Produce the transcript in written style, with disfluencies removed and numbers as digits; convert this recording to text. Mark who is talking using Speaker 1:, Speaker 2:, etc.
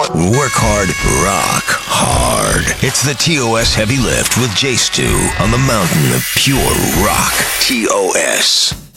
Speaker 1: Work hard, rock hard. It's the TOS Heavy Lift with J Stu on the mountain of pure rock. TOS.